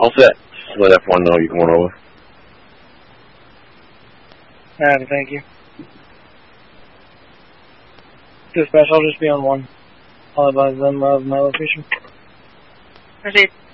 All set. Just let F1 know you can run over. Alright, thank you. Dispatch, I'll just be on 1. I'll advise them of my location. Proceed.